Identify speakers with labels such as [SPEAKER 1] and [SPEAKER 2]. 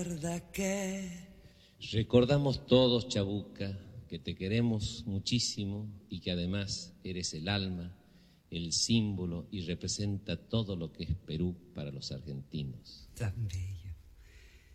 [SPEAKER 1] Recordamos todos, Chabuca, que te queremos muchísimo y que además eres el alma, el símbolo y representa todo lo que es Perú para los argentinos.
[SPEAKER 2] Tan bello.